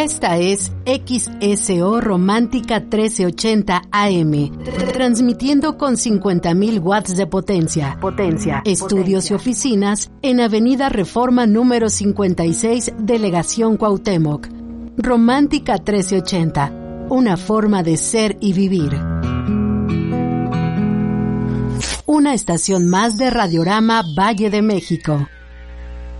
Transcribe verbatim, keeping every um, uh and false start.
Esta es X S O Romántica trece ochenta A M, transmitiendo con cincuenta mil watts de potencia. Potencia. Estudios potencia. Y oficinas en Avenida Reforma número cincuenta y seis, Delegación Cuauhtémoc. Romántica trece ochenta, una forma de ser y vivir. Una estación más de Radiorama Valle de México.